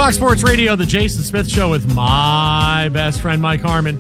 Fox Sports Radio, the Jason Smith Show with my best friend, Mike Harmon.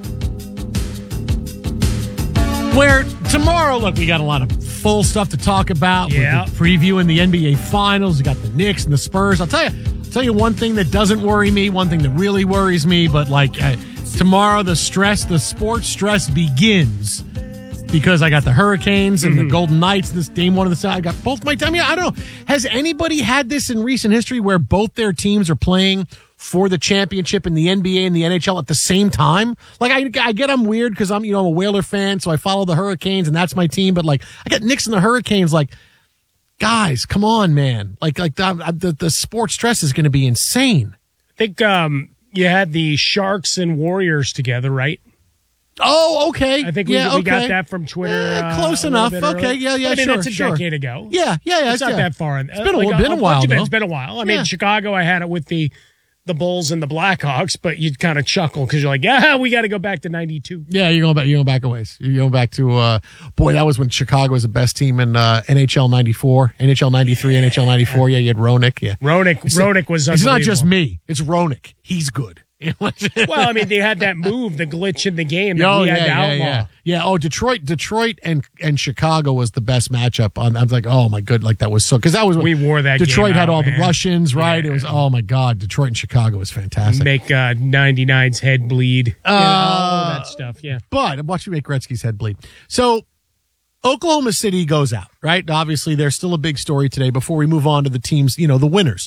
Where tomorrow, look, we got a lot of full stuff to talk about. Yeah. We're previewing the NBA Finals. We got the Knicks and the Spurs. I'll tell you one thing that doesn't worry me, one thing that really worries me, but tomorrow the sports stress begins because I got the Hurricanes and the Golden Knights this game one of the side. I got both my time. Yeah, I don't know. Has anybody had this in recent history where both their teams are playing for the championship in the NBA and the NHL at the same time? Like, I get I'm weird because I'm a Whaler fan, so I follow the Hurricanes and that's my team. But I got Knicks and the Hurricanes. Guys, come on, man! The sports stress is going to be insane. I think you had the Sharks and Warriors together, right? Oh, okay. I think we got that from Twitter. Close enough. Okay, yeah, I mean, sure, that's a decade ago. Yeah. It's not that far. It's been a while. It's been a while. I mean, Chicago, I had it with the Bulls and the Blackhawks, but you'd kind of chuckle because you're like, we got to go back to 92. Yeah, you're going back a ways. You're going back to, that was when Chicago was the best team in NHL 94, NHL 93, NHL 94. Yeah, you had Roenick. Yeah. Roenick was unbelievable. It's not just me. It's Roenick. He's good. Well, I mean, they had that move, the glitch in the game that we had to outlaw. Yeah. Oh, Detroit and Chicago was the best matchup. I was like, oh my god, that was so because that was we wore that. Detroit game had out, all man. the Russians, right? Yeah. It was oh my god, Detroit and Chicago was fantastic. Make 99's head bleed. All that stuff. Yeah, but I'm watching make Gretzky's head bleed. So Oklahoma City goes out, right? Obviously, there's still a big story today. Before we move on to the teams, the winners.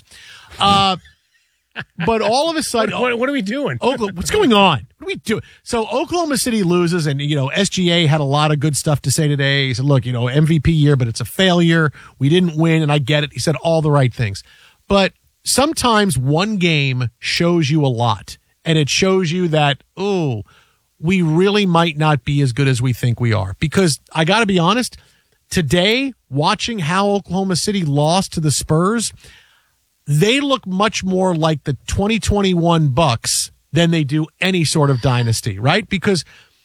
But all of a sudden, what are we doing? What's going on? What are we doing? So Oklahoma City loses, and SGA had a lot of good stuff to say today. He said, "Look, MVP year, but it's a failure. We didn't win, and I get it." He said all the right things, but sometimes one game shows you a lot, and it shows you that we really might not be as good as we think we are. Because I got to be honest, today watching how Oklahoma City lost to the Spurs. They look much more like the 2021 Bucks than they do any sort of dynasty, right? Because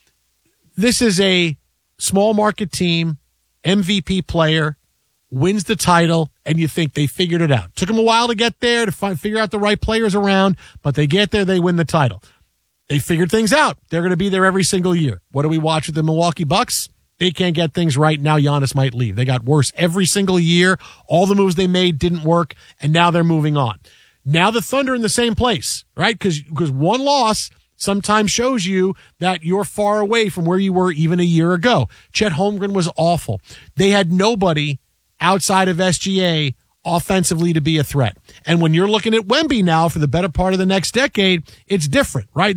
this is a small market team, MVP player, wins the title, and you think they figured it out. Took them a while to get there, to figure out the right players around, but they get there, they win the title. They figured things out. They're going to be there every single year. What do we watch with the Milwaukee Bucks? They can't get things right. Now Giannis might leave. They got worse every single year. All the moves they made didn't work, and now they're moving on. Now the Thunder in the same place, right? Because one loss sometimes shows you that you're far away from where you were even a year ago. Chet Holmgren was awful. They had nobody outside of SGA offensively to be a threat. And when you're looking at Wemby now for the better part of the next decade, it's different, right?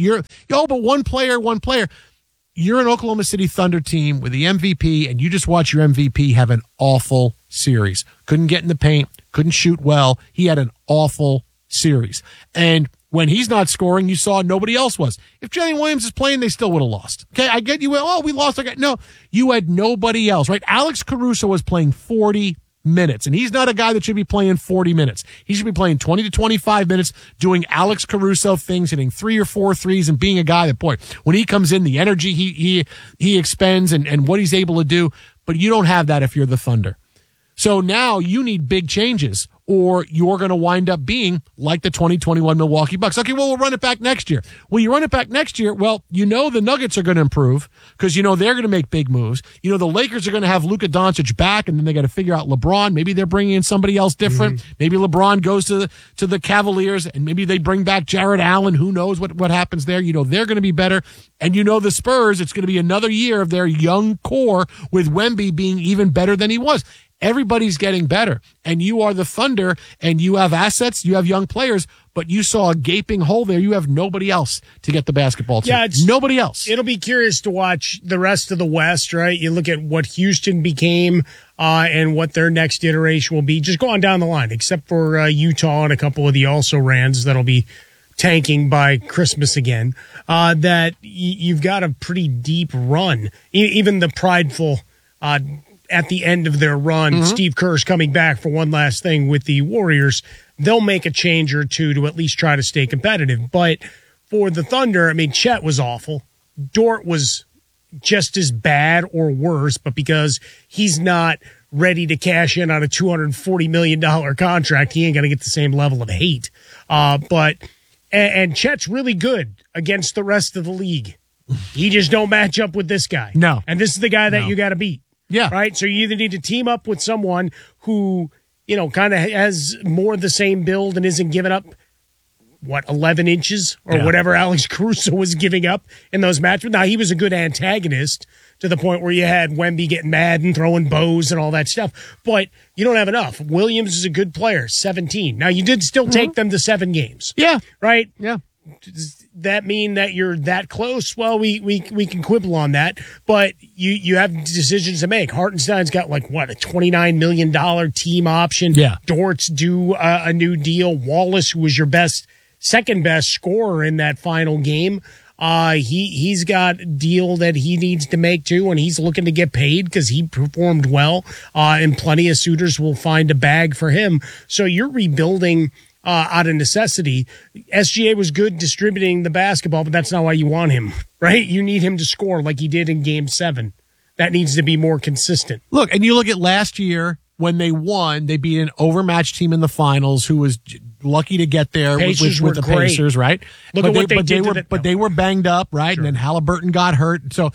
But one player. You're an Oklahoma City Thunder team with the MVP, and you just watch your MVP have an awful series. Couldn't get in the paint, couldn't shoot well. He had an awful series. And when he's not scoring, you saw nobody else was. If Jalen Williams is playing, they still would have lost. Okay, I get you. We lost. No, you had nobody else, right? Alex Caruso was playing 40 minutes, and he's not a guy that should be playing 40 minutes. He should be playing 20 to 25 minutes doing Alex Caruso things, hitting 3 or 4 threes, and being a guy that, boy, when he comes in, the energy he expends and what he's able to do, but you don't have that if you're the Thunder. So now you need big changes, or you're going to wind up being like the 2021 Milwaukee Bucks. Okay, well, we'll run it back next year. Well, you run it back next year, well, the Nuggets are going to improve because they're going to make big moves. The Lakers are going to have Luka Doncic back, and then they got to figure out LeBron. Maybe they're bringing in somebody else different. Mm-hmm. Maybe LeBron goes to the Cavaliers, and maybe they bring back Jared Allen. Who knows what happens there? They're going to be better. And the Spurs, it's going to be another year of their young core with Wemby being even better than he was. Everybody's getting better, and you are the Thunder, and you have assets, you have young players, but you saw a gaping hole there. You have nobody else to get the basketball to. Yeah, nobody else. It'll be curious to watch the rest of the West, right? You look at what Houston became and what their next iteration will be. Just go on down the line, except for Utah and a couple of the also-rans that'll be tanking by Christmas again, that you've got a pretty deep run. Even the prideful at the end of their run, mm-hmm. Steve Kerr's coming back for one last thing with the Warriors. They'll make a change or two to at least try to stay competitive. But for the Thunder, Chet was awful. Dort was just as bad or worse, but because he's not ready to cash in on a $240 million contract, he ain't going to get the same level of hate. And Chet's really good against the rest of the league. He just don't match up with this guy. No. And this is the guy that you got to beat. Yeah. Right? So you either need to team up with someone who, kind of has more of the same build and isn't giving up, 11 inches or whatever Alex Caruso was giving up in those matches. Now, he was a good antagonist to the point where you had Wemby getting mad and throwing bows and all that stuff. But you don't have enough. Williams is a good player, 17. Now, you did still take them to 7 games. Yeah. Right? Yeah. Does that mean that you're that close? Well, we can quibble on that, but you have decisions to make. Hartenstein's got a $29 million team option. Yeah. Dort's due a new deal. Wallace, who was your second best scorer in that final game, he's got a deal that he needs to make too, and he's looking to get paid because he performed well, and plenty of suitors will find a bag for him. So you're rebuilding out of necessity. SGA was good distributing the basketball, but that's not why you want him, right? You need him to score like he did in Game 7. That needs to be more consistent. Look, and you look at last year when they won, they beat an overmatched team in the finals who was lucky to get there with the Pacers, right? Look at what they did. But they were banged up, right? Sure. And then Halliburton got hurt. So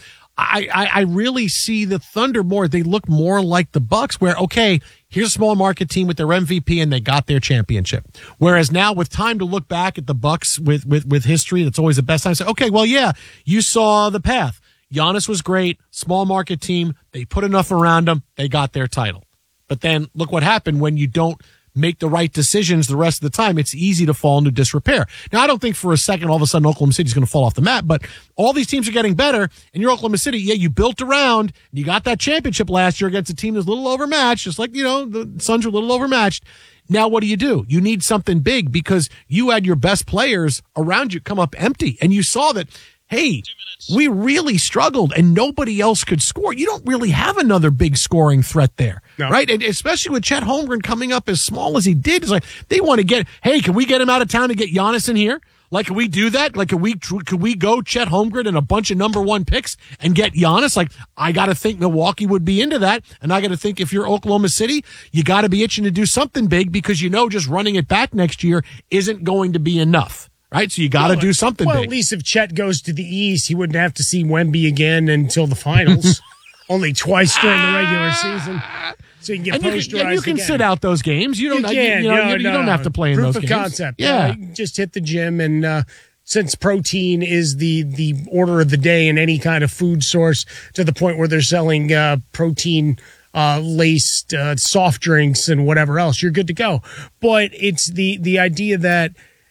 I really see the Thunder more. They look more like the Bucks where, okay, here's a small market team with their MVP and they got their championship. Whereas now with time to look back at the Bucks with history, that's always the best time to say, okay, well, yeah, you saw the path. Giannis was great, small market team. They put enough around them. They got their title. But then look what happened when you don't make the right decisions the rest of the time. It's easy to fall into disrepair. Now, I don't think for a second all of a sudden Oklahoma City is going to fall off the map, but all these teams are getting better. And you're Oklahoma City. Yeah, you built around. You got that championship last year against a team that's a little overmatched, just like, the Suns are a little overmatched. Now, what do? You need something big because you had your best players around you come up empty. And you saw that, hey, we really struggled and nobody else could score. You don't really have another big scoring threat there, right? And especially with Chet Holmgren coming up as small as he did, it's like they want to can we get him out of town and get Giannis in here? Like, can we do that? Like, could we go Chet Holmgren and a bunch of number 1 picks and get Giannis? Like, I got to think Milwaukee would be into that. And I got to think if you're Oklahoma City, you got to be itching to do something big because just running it back next year isn't going to be enough. Right, so you got to do something big. At least if Chet goes to the East, he wouldn't have to see Wemby again until the finals. Only twice during the regular season. So you can get posterized and you can again. sit out those games. You don't have to play in those games. Proof of concept. Yeah. Just hit the gym. And since protein is the order of the day in any kind of food source to the point where they're selling protein laced soft drinks and whatever else, you're good to go. But it's the idea that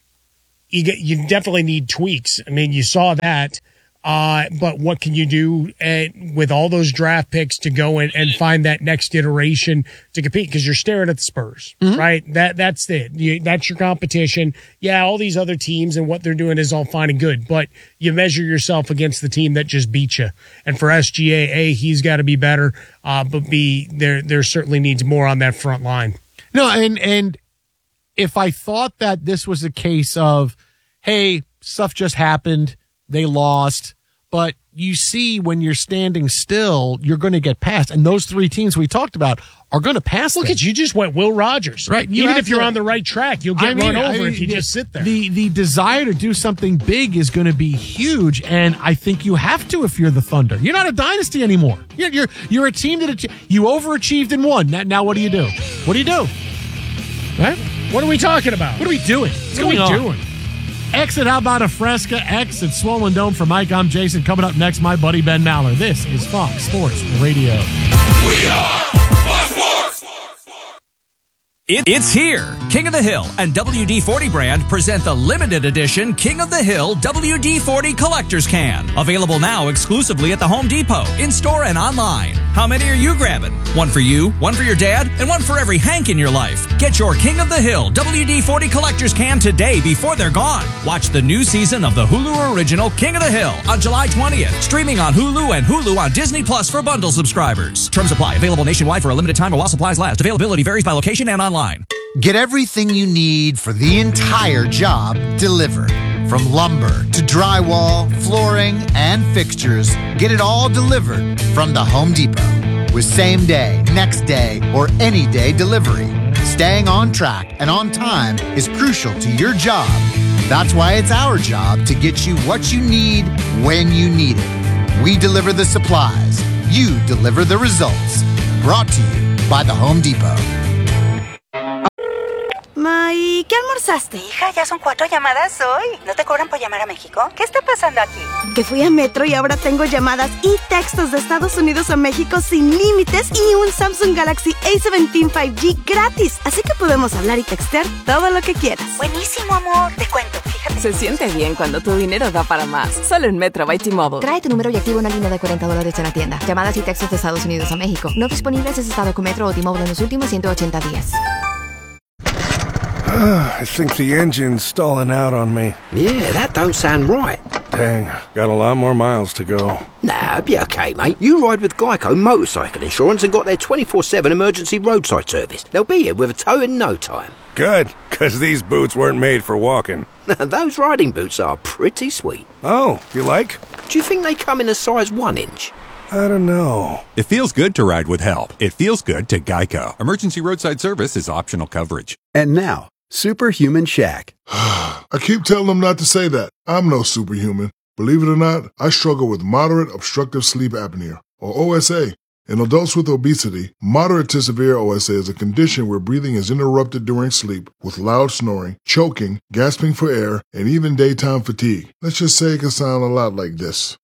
you definitely need tweaks. I mean, you saw that. But what can you do with all those draft picks to go and find that next iteration to compete? Because you're staring at the Spurs, right? That's it. That's your competition. Yeah, all these other teams and what they're doing is all fine and good, but you measure yourself against the team that just beat you. And for SGA, A, he's got to be better, but B, there certainly needs more on that front line. No, and if I thought that this was a case of, hey, stuff just happened, they lost, but you see when you're standing still, you're going to get past. And those 3 teams we talked about are going to pass. Look at you just went Will Rogers. Right. Even if you're on the right track, you'll get run over if you just sit there. The desire to do something big is going to be huge, and I think you have to if you're the Thunder. You're not a dynasty anymore. You're a team that you overachieved and won. Now what do you do? What do you do? Right? What are we talking about? What are we doing? What's going on? Exit, how about a Fresca? Exit, Swollen Dome for Mike. I'm Jason. Coming up next, my buddy Ben Maller. This is Fox Sports Radio. We are Fox Sports. It's here. King of the Hill and WD-40 brand present the limited edition King of the Hill WD-40 Collector's Can. Available now exclusively at the Home Depot, in-store and online. How many are you grabbing? One for you, one for your dad, and one for every Hank in your life. Get your King of the Hill WD-40 Collector's Can today before they're gone. Watch the new season of the Hulu original King of the Hill on July 20th. Streaming on Hulu and Hulu on Disney Plus for bundle subscribers. Terms apply. Available nationwide for a limited time while supplies last. Availability varies by location and online. Get everything you need for the entire job delivered. From lumber to drywall, flooring, and fixtures, get it all delivered from the Home Depot. With same day, next day, or any day delivery. Staying on track and on time is crucial to your job. That's why it's our job to get you what you need when you need it. We deliver the supplies. You deliver the results. Brought to you by the Home Depot. ¿Y qué almorzaste? Hija, ya son 4 llamadas hoy. ¿No te cobran por llamar a México? ¿Qué está pasando aquí? Que fui a Metro y ahora tengo llamadas y textos de Estados Unidos a México sin límites y un Samsung Galaxy A17 5G gratis. Así que podemos hablar y textear todo lo que quieras. Buenísimo, amor. Te cuento, fíjate. Se siente bien cuando tu dinero da para más. Solo en Metro by T-Mobile. Trae tu número y activa una línea de $40 en la tienda. Llamadas y textos de Estados Unidos a México. No disponibles en estado con Metro o T-Mobile en los últimos 180 días. I think the engine's stalling out on me. Yeah, that don't sound right. Dang, got a lot more miles to go. Nah, be okay, mate. You ride with Geico Motorcycle Insurance and got their 24/7 emergency roadside service. They'll be here with a tow in no time. Good, because these boots weren't made for walking. Those riding boots are pretty sweet. Oh, you like? Do you think they come in a size 1 inch? I don't know. It feels good to ride with help. It feels good to Geico. Emergency roadside service is optional coverage. And now, Superhuman Shaq. I keep telling them not to say that. I'm no superhuman. Believe it or not, I struggle with moderate obstructive sleep apnea, or OSA. In adults with obesity, moderate to severe OSA is a condition where breathing is interrupted during sleep with loud snoring, choking, gasping for air, and even daytime fatigue. Let's just say it can sound a lot like this.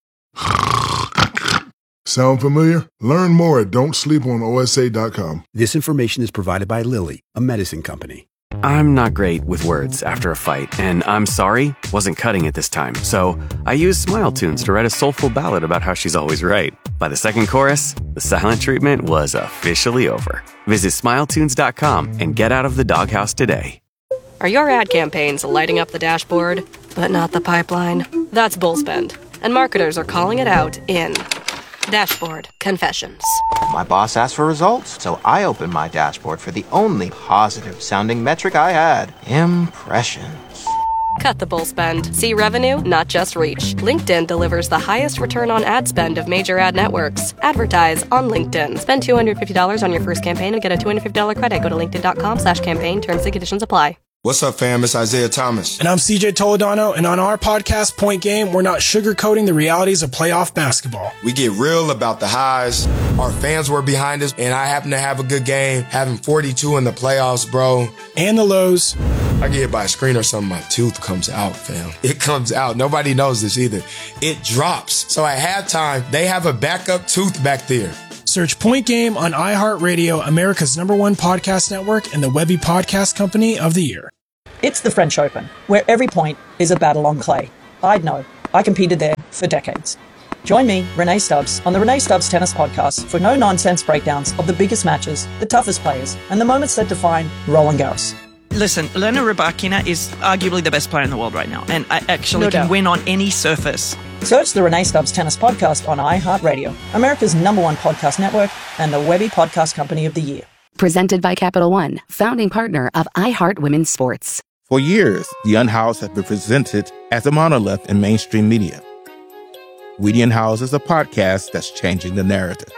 Sound familiar? Learn more at don'tsleeponosa.com. This information is provided by Lilly, a medicine company. I'm not great with words after a fight, and I'm sorry wasn't cutting it this time. So I used Smile Tunes to write a soulful ballad about how she's always right. By the second chorus, the silent treatment was officially over. Visit SmileTunes.com and get out of the doghouse today. Are your ad campaigns lighting up the dashboard, but not the pipeline? That's Bullspend, and marketers are calling it out in Dashboard Confessions. My boss asked for results, so I opened my dashboard for the only positive-sounding metric I had: impressions. Cut the bull spend. See revenue, not just reach. LinkedIn delivers the highest return on ad spend of major ad networks. Advertise on LinkedIn. Spend $250 on your first campaign and get a $250 credit. Go to linkedin.com/campaign. Terms and conditions apply. What's up, fam? It's Isaiah Thomas. And I'm CJ Toledano, and on our podcast, Point Game, we're not sugarcoating the realities of playoff basketball. We get real about the highs. Our fans were behind us, and I happen to have a good game, having 42 in the playoffs, bro. And the lows. I get hit by a screen or something, my tooth comes out, fam. It comes out. Nobody knows this either. It drops. So at halftime, they have a backup tooth back there. Search Point Game on iHeartRadio, America's #1 podcast network, and the Webby Podcast Company of the Year. It's the French Open, where every point is a battle on clay. I'd know. I competed there for decades. Join me, Renee Stubbs, on the Renee Stubbs Tennis Podcast for no-nonsense breakdowns of the biggest matches, the toughest players, and the moments that define Roland Garros. Listen, Elena Rybakina is arguably the best player in the world right now, and I actually can win on any surface. Search the Renee Stubbs Tennis Podcast on iHeartRadio, America's #1 podcast network, and the Webby Podcast Company of the Year. Presented by Capital One, founding partner of iHeart Women's Sports. For years, The Unhoused has been presented as a monolith in mainstream media. We the Unhoused is a podcast that's changing the narrative.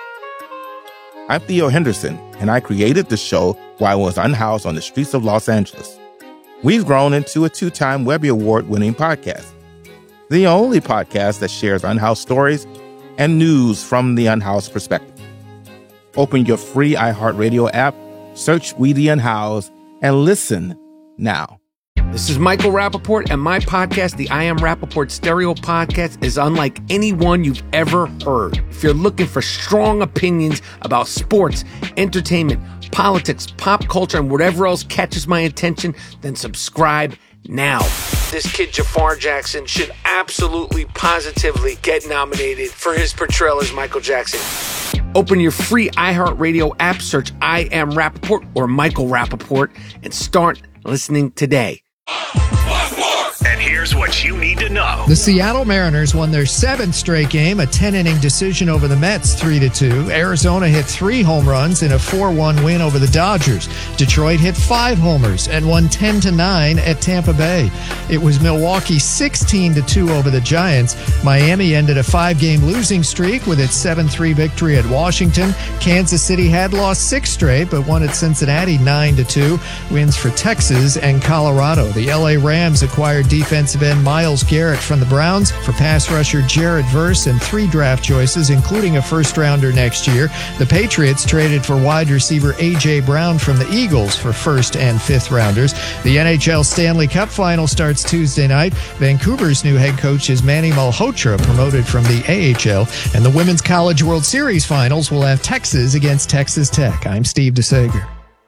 I'm Theo Henderson, and I created the show while I was unhoused on the streets of Los Angeles. We've grown into a 2-time Webby Award-winning podcast. The only podcast that shares unhoused stories and news from the unhoused perspective. Open your free iHeartRadio app, search We the Unhoused, and listen now. This is Michael Rappaport, and my podcast, the I Am Rappaport Stereo Podcast, is unlike any one you've ever heard. If you're looking for strong opinions about sports, entertainment, politics, pop culture, and whatever else catches my attention, then subscribe now. This kid, Jafar Jackson, should absolutely, positively get nominated for his portrayal as Michael Jackson. Open your free iHeartRadio app, search I Am Rappaport or Michael Rappaport, and start listening today. And here's what you need to know. The Seattle Mariners won their 7th straight game, a 10-inning decision over the Mets 3-2. Arizona hit 3 home runs in a 4-1 win over the Dodgers. Detroit hit 5 homers and won 10-9 at Tampa Bay. It was Milwaukee 16-2 over the Giants. Miami ended a 5-game losing streak with its 7-3 victory at Washington. Kansas City had lost 6 straight, but won at Cincinnati 9-2. Wins for Texas and Colorado. The LA Rams acquired defensive end Myles Garrett from the Browns for pass rusher Jared Verse and 3 draft choices, including a first-rounder next year. The Patriots traded for wide receiver A.J. Brown from the Eagles for first and 5th rounders. The NHL Stanley Cup Final starts Tuesday night. Vancouver's new head coach is Manny Malhotra, promoted from the AHL. And the Women's College World Series Finals will have Texas against Texas Tech. I'm Steve DeSager.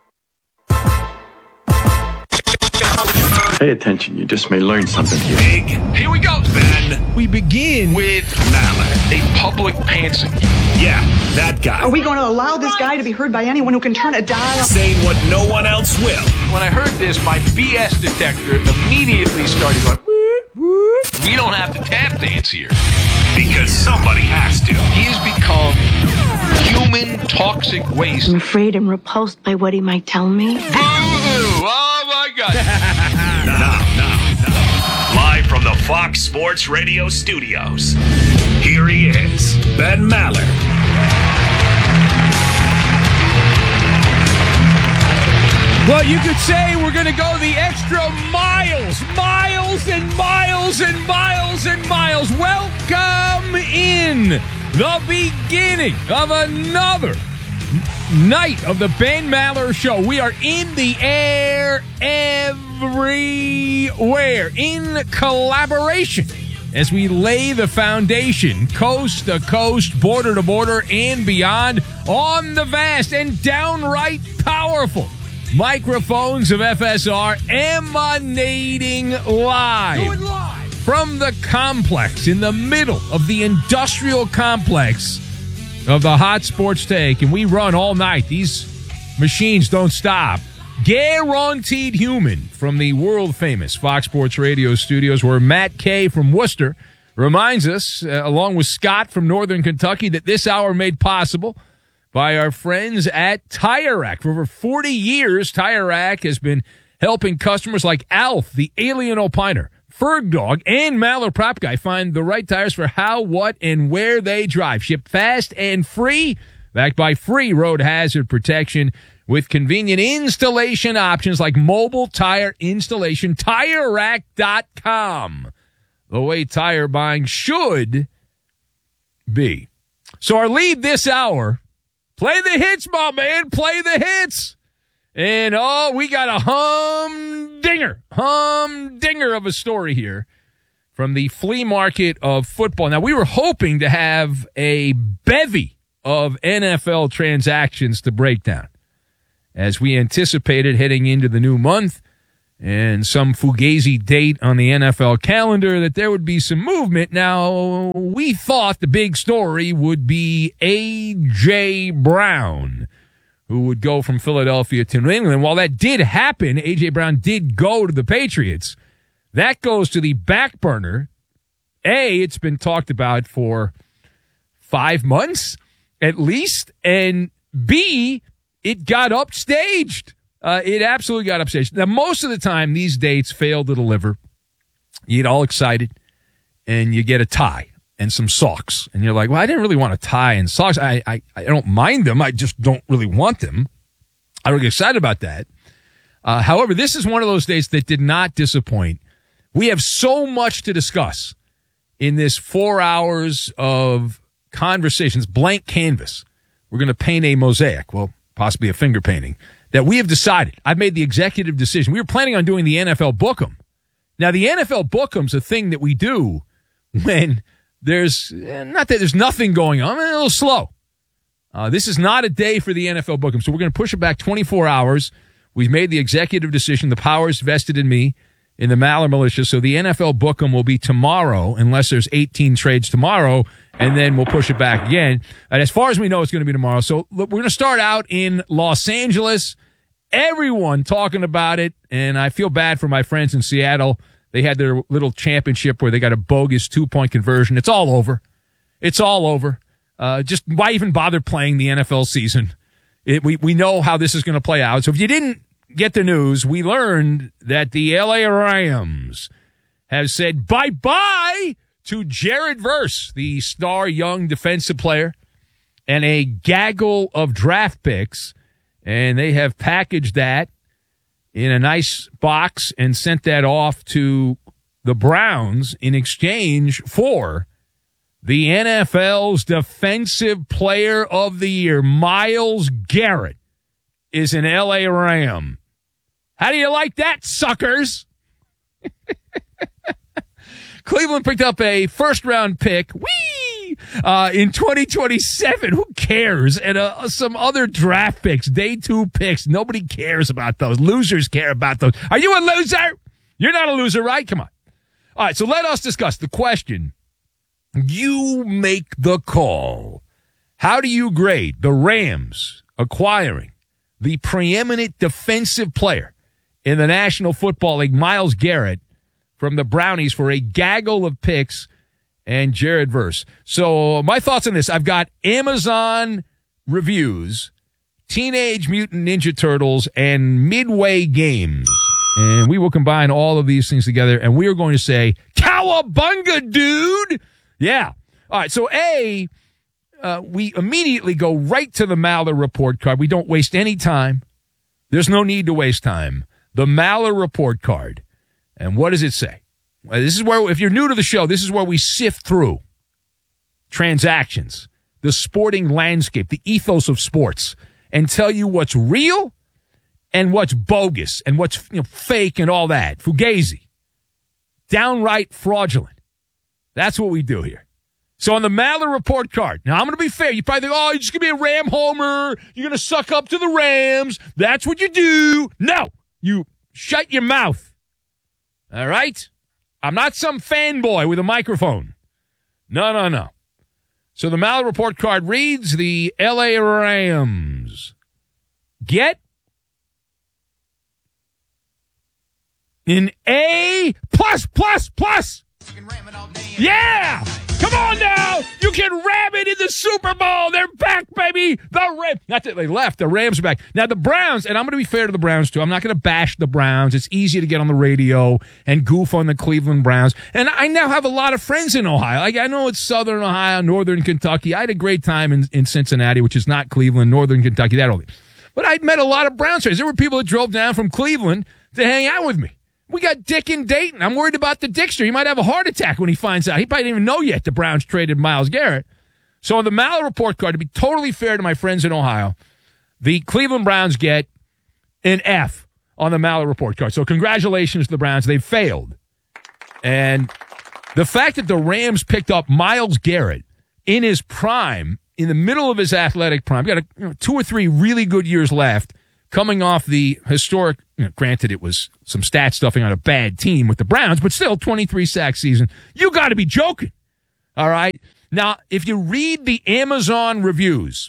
Pay attention, you just may learn something here. Big. Here we go, Ben. We begin with Mallard, a public pantser. Yeah, that guy. Are we going to allow this guy to be heard by anyone who can turn a dial? Saying what no one else will. When I heard this, my BS detector immediately started going, we don't have to tap dance here. Because somebody has to. He has become human toxic waste. I'm afraid I'm repulsed by what he might tell me. Boo-hoo! Oh, my God. Now. Live from the Fox Sports Radio studios, here he is, Ben Maller. Well, you could say we're going to go the extra miles and miles and miles and miles. Welcome in the beginning of another night of the Ben Maller Show. We are in the air everywhere in collaboration as we lay the foundation coast to coast, border to border, and beyond on the vast and downright powerful microphones of FSR, emanating live from the complex in the middle of the industrial complex of the Hot Sports Take, and we run all night. These machines don't stop. Guaranteed human from the world-famous Fox Sports Radio studios, where Matt Kay from Worcester reminds us, along with Scott from Northern Kentucky, that this hour made possible by our friends at Tire Rack. For over 40 years, Tire Rack has been helping customers like Alf, the Alien Opiner, Ferg Dog, and Maller Prop Guy find the right tires for how, what, and where they drive. Shipped fast and free, backed by free road hazard protection with convenient installation options like mobile tire installation. TireRack.com. The way tire buying should be. So our lead this hour, play the hits, my man. Play the hits. And, we got a humdinger of a story here from the flea market of football. Now, we were hoping to have a bevy of NFL transactions to break down, as we anticipated heading into the new month and some fugazi date on the NFL calendar that there would be some movement. Now, we thought the big story would be A.J. Brown, who would go from Philadelphia to New England. While that did happen, A.J. Brown did go to the Patriots. That goes to the back burner. A, it's been talked about for 5 months at least, and B, it got upstaged. It absolutely got upstaged. Now, most of the time, these dates fail to deliver. You get all excited, and you get a tie and some socks. And you're like, well, I didn't really want a tie and socks. I don't mind them. I just don't really want them. I don't get excited about that. However, this is one of those dates that did not disappoint. We have so much to discuss in this 4 hours of conversations, blank canvas. We're going to paint a mosaic, well, possibly a finger painting, that we have decided. I've made the executive decision. We were planning on doing the NFL Book'em. Now, the NFL Book'em's a thing that we do when there's, not that there's nothing going on, a little slow. This is not a day for the NFL Book'em, so we're going to push it back 24 hours. We've made the executive decision. The power's vested in me, in the Maller Militia, so the NFL Book'em will be tomorrow, unless there's 18 trades tomorrow, and then we'll push it back again. And as far as we know, it's going to be tomorrow. So look, we're going to start out in Los Angeles. Everyone talking about it, and I feel bad for my friends in Seattle They had their little championship where they got a bogus 2-point conversion. It's all over. It's all over. Just why even bother playing the NFL season? We know how this is going to play out. So if you didn't get the news, we learned that the LA Rams have said bye-bye to Jared Verse, the star young defensive player, and a gaggle of draft picks. And they have packaged that in a nice box and sent that off to the Browns in exchange for the NFL's Defensive Player of the Year. Myles Garrett is an LA Ram. How do you like that, suckers? Cleveland picked up a first-round pick. In 2027. Who cares? And some other draft picks, day 2 picks. Nobody cares about those. Losers care about those. Are you a loser? You're not a loser, right? Come on. All right, so let us discuss the question. You make the call. How do you grade the Rams acquiring the preeminent defensive player in the National Football League, Myles Garrett, from the Brownies for a gaggle of picks and Jared Verse? So my thoughts on this, I've got Amazon reviews, Teenage Mutant Ninja Turtles, and Midway Games. And we will combine all of these things together, and we are going to say, cowabunga, dude! Yeah. All right, so we immediately go right to the Maller report card. We don't waste any time. There's no need to waste time. The Maller report card. And what does it say? This is where, if you're new to the show, this is where we sift through transactions, the sporting landscape, the ethos of sports, and tell you what's real and what's bogus and what's fake and all that. Fugazi. Downright fraudulent. That's what we do here. So on the Maller report card, now I'm going to be fair. You probably think, oh, you're just going to be a Ram homer. You're going to suck up to the Rams. That's what you do. No, you shut your mouth. All right? I'm not some fanboy with a microphone. No. So the Maller report card reads, the LA Rams get an A+++. Yeah! Come on now! You can ram it in the Super Bowl! They're back, baby! The Rams. Not that they left. The Rams are back. Now, the Browns, and I'm going to be fair to the Browns, too. I'm not going to bash the Browns. It's easy to get on the radio and goof on the Cleveland Browns. And I now have a lot of friends in Ohio. I know it's Southern Ohio, Northern Kentucky. I had a great time in Cincinnati, which is not Cleveland, Northern Kentucky, that only. But I'd met a lot of Browns fans. There were people that drove down from Cleveland to hang out with me. We got Dick in Dayton. I'm worried about the Dickster. He might have a heart attack when he finds out. He probably didn't even know yet the Browns traded Myles Garrett. So on the Maller report card, to be totally fair to my friends in Ohio, the Cleveland Browns get an F on the Maller report card. So congratulations to the Browns. They failed. And the fact that the Rams picked up Myles Garrett in his prime, in the middle of his athletic prime, got 2 or 3 really good years left, coming off the historic, granted it was some stat stuffing on a bad team with the Browns, but still 23-sack season. You got to be joking. All right? Now, if you read the Amazon reviews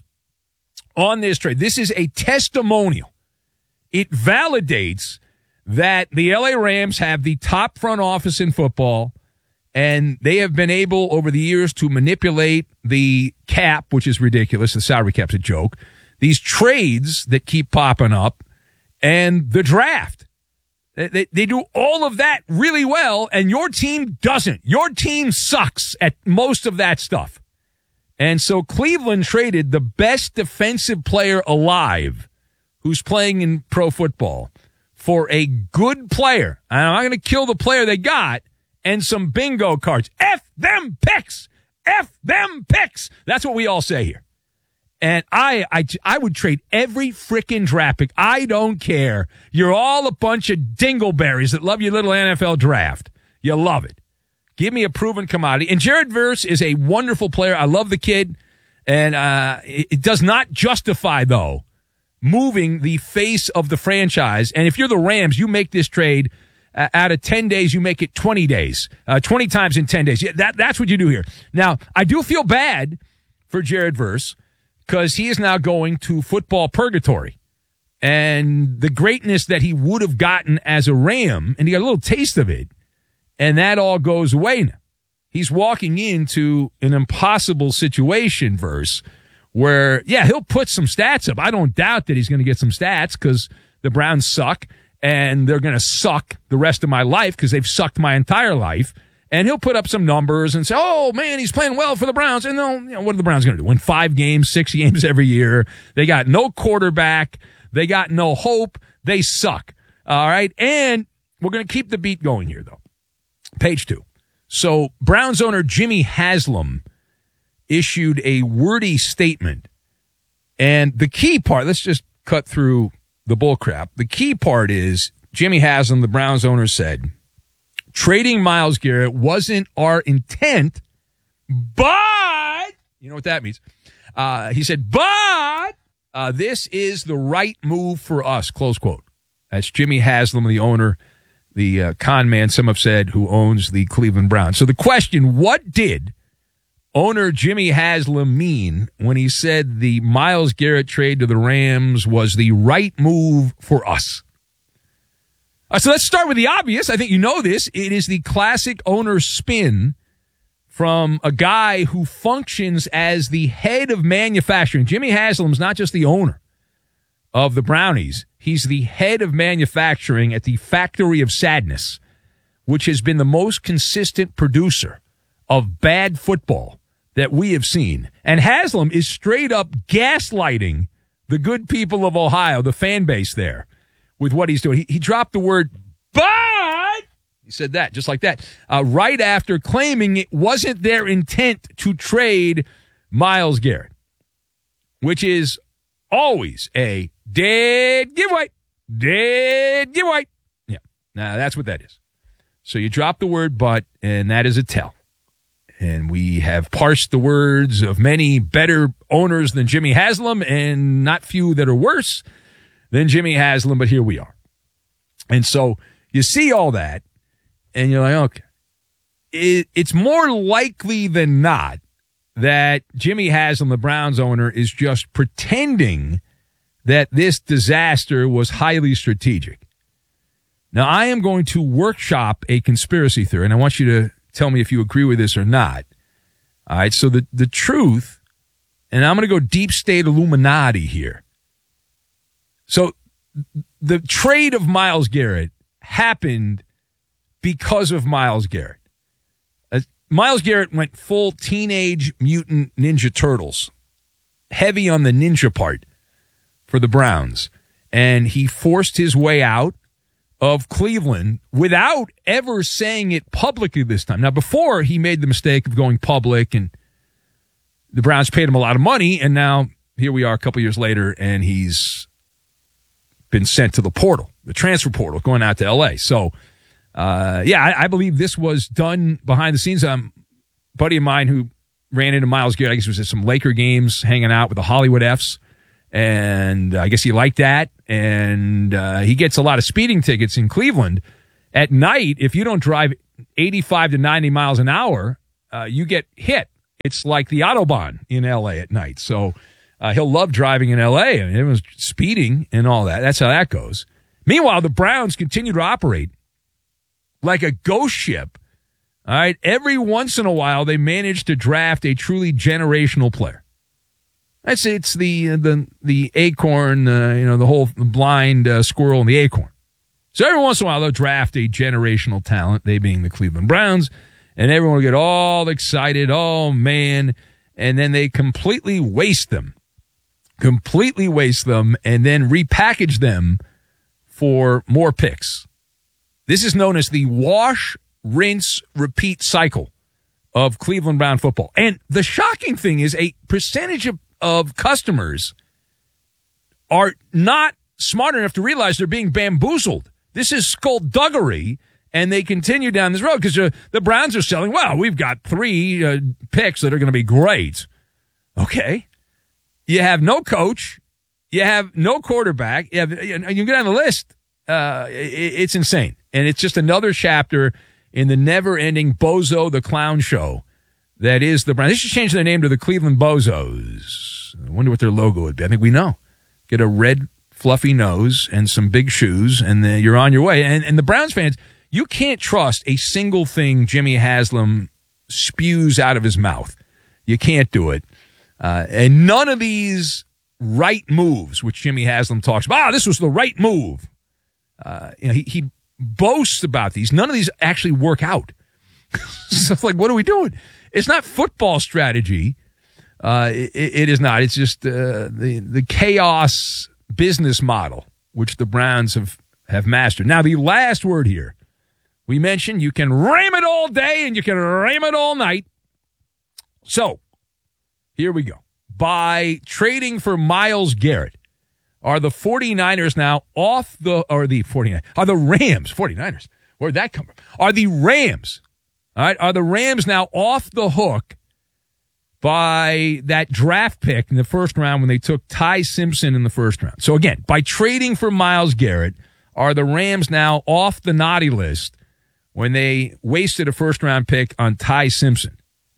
on this trade, this is a testimonial. It validates that the LA Rams have the top front office in football, and they have been able over the years to manipulate the cap, which is ridiculous. The salary cap's a joke. These trades that keep popping up, and the draft. They do all of that really well, and your team doesn't. Your team sucks at most of that stuff. And so Cleveland traded the best defensive player alive who's playing in pro football for a good player. And I'm not going to kill the player they got, and some bingo cards. F them picks! F them picks! That's what we all say here. And I would trade every frickin' draft pick. I don't care. You're all a bunch of dingleberries that love your little NFL draft. You love it. Give me a proven commodity. And Jared Verse is a wonderful player. I love the kid. And it does not justify, though, moving the face of the franchise. And if you're the Rams, you make this trade out of 10 days, you make it 20 days. 20 times in 10 days. Yeah, that's what you do here. Now, I do feel bad for Jared Verse, because he is now going to football purgatory. And the greatness that he would have gotten as a Ram, and he got a little taste of it, And that all goes away now. He's walking into an impossible situation, Verse, where, yeah, he'll put some stats up. I don't doubt that he's going to get some stats because the Browns suck, and they're going to suck the rest of my life because they've sucked my entire life. And he'll put up some numbers and say, oh, man, he's playing well for the Browns. And then, what are the Browns going to do? Win 5 games, 6 games every year. They got no quarterback. They got no hope. They suck. All right? And we're going to keep the beat going here, though. Page 2. So Browns owner Jimmy Haslam issued a wordy statement. And the key part, let's just cut through the bullcrap. The key part is Jimmy Haslam, the Browns owner, said, trading Myles Garrett wasn't our intent, but, you know what that means. He said, but this is the right move for us, close quote. That's Jimmy Haslam, the owner, the con man, some have said, who owns the Cleveland Browns. So the question, what did owner Jimmy Haslam mean when he said the Myles Garrett trade to the Rams was the right move for us? So let's start with the obvious. I think you know this. It is the classic owner spin from a guy who functions as the head of manufacturing. Jimmy Haslam's not just the owner of the Brownies. He's the head of manufacturing at the Factory of Sadness, which has been the most consistent producer of bad football that we have seen. And Haslam is straight up gaslighting the good people of Ohio, the fan base there, with what he's doing. He dropped the word, but he said that, just like that, right after claiming it wasn't their intent to trade Myles Garrett, which is always a dead giveaway. Dead giveaway. Yeah, now that's what that is. So you drop the word but, and that is a tell. And we have parsed the words of many better owners than Jimmy Haslam and not few that are worse than Jimmy Haslam, but here we are. And so you see all that, and you're like, okay. It's more likely than not that Jimmy Haslam, the Browns owner, is just pretending that this disaster was highly strategic. Now, I am going to workshop a conspiracy theory, and I want you to tell me if you agree with this or not. All right, so the truth, and I'm going to go deep state Illuminati here. So the trade of Myles Garrett happened because of Myles Garrett. Myles Garrett went full Teenage Mutant Ninja Turtles, heavy on the ninja part for the Browns. And he forced his way out of Cleveland without ever saying it publicly this time. Now, before he made the mistake of going public and the Browns paid him a lot of money, and now here we are a couple years later, and he's been sent to the portal, the transfer portal, going out to L.A. So, I believe this was done behind the scenes. A buddy of mine who ran into Myles Garrett, I guess it was at some Laker games, hanging out with the Hollywood Fs, and I guess he liked that, and he gets a lot of speeding tickets in Cleveland. At night, if you don't drive 85 to 90 miles an hour, you get hit. It's like the Autobahn in L.A. at night. So he'll love driving in L.A. and everyone's speeding and all that. That's how that goes. Meanwhile, the Browns continue to operate like a ghost ship. All right, every once in a while, they manage to draft a truly generational player. It's the acorn, the whole blind squirrel and the acorn. So every once in a while, they'll draft a generational talent, they being the Cleveland Browns, and everyone will get all excited, oh, man, and then they completely waste them, and then repackage them for more picks. This is known as the wash, rinse, repeat cycle of Cleveland Brown football. And the shocking thing is a percentage of customers are not smart enough to realize they're being bamboozled. This is skullduggery, and they continue down this road because the Browns are selling, well, we've got 3 picks that are going to be great. Okay. You have no coach. You have no quarterback. You get down the list. It's insane. And it's just another chapter in the never-ending Bozo the Clown show that is the Browns. They should change their name to the Cleveland Bozos. I wonder what their logo would be. I think we know. Get a red, fluffy nose and some big shoes, and then you're on your way. And the Browns fans, You can't trust a single thing Jimmy Haslam spews out of his mouth. You can't do it. And none of these right moves, which Jimmy Haslam talks about, this was the right move. He boasts about these. None of these actually work out. So it's like, what are we doing? It's not football strategy. It is not. It's just the chaos business model, which the Browns have mastered. Now, the last word here. We mentioned you can ram it all day and you can ram it all night. So, here we go. By trading for Myles Garrett, are the 49ers now off the, or the 49ers, are the Rams, 49ers, where'd that come from? Are the Rams, all right, are the Rams now off the hook by that draft pick in the first round when they took Ty Simpson in the first round? So again, by trading for Myles Garrett, are the Rams now off the naughty list when they wasted a first-round pick on Ty Simpson?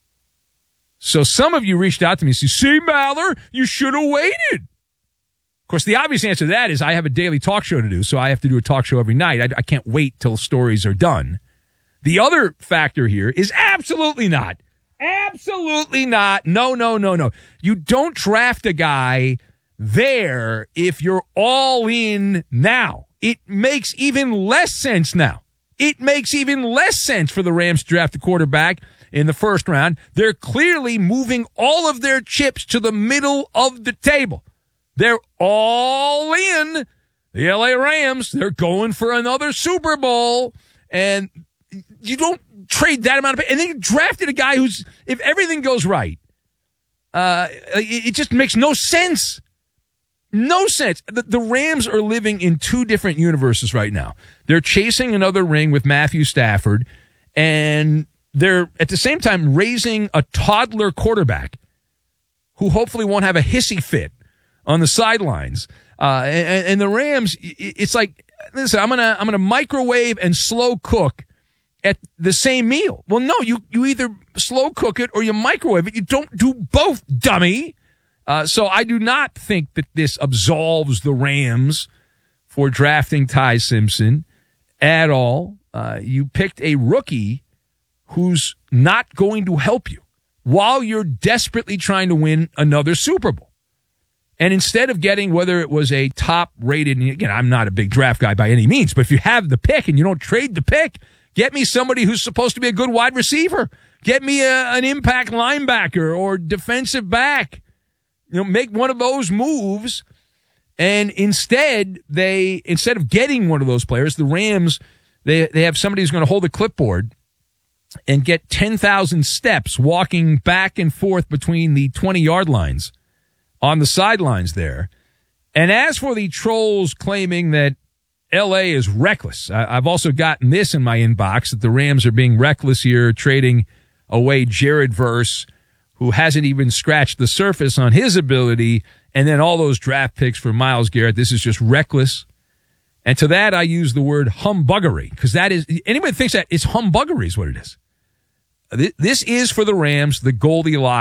So some of you reached out to me and said, see, Maller, you should have waited. Of course, the obvious answer to that is I have a daily talk show to do, so I have to do a talk show every night. I can't wait till stories are done. The other factor here is absolutely not. Absolutely not. No. You don't draft a guy there if you're all in now. It makes even less sense now. It makes even less sense for the Rams to draft a quarterback in the first round. They're clearly moving all of their chips to the middle of the table. They're all in. The LA Rams, they're going for another Super Bowl. And you don't trade that amount of pay. And then you drafted a guy who's, if everything goes right, it just makes no sense. No sense. The Rams are living in two different universes right now. They're chasing another ring with Matthew Stafford, and they're at the same time raising a toddler quarterback who hopefully won't have a hissy fit on the sidelines. And the Rams, it's like, listen, I'm gonna microwave and slow cook at the same meal. Well, no, you either slow cook it or you microwave it. You don't do both, dummy. So I do not think that this absolves the Rams for drafting Ty Simpson at all. You picked a rookie who's not going to help you while you're desperately trying to win another Super Bowl. And instead of getting, whether it was a top-rated, and again, I'm not a big draft guy by any means, but if you have the pick and you don't trade the pick, get me somebody who's supposed to be a good wide receiver. Get me an impact linebacker or defensive back. Make one of those moves. And instead of getting one of those players, the Rams, they have somebody who's going to hold a clipboard and get 10,000 steps walking back and forth between the 20-yard lines on the sidelines there. And as for the trolls claiming that L.A. is reckless, I've also gotten this in my inbox, that the Rams are being reckless here, trading away Jared Verse, who hasn't even scratched the surface on his ability, and then all those draft picks for Myles Garrett. This is just reckless. And to that, I use the word humbuggery, because that is, anybody thinks that it's humbuggery is what it is. This is for the Rams, the Goldilocks